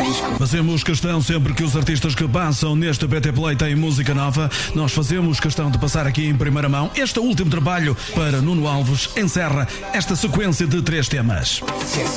Fazemos questão sempre que os artistas que passam neste BT Play têm música nova. Nós fazemos questão de passar aqui em primeira mão. Este último trabalho para Nuno Alves encerra esta sequência de 3 temas.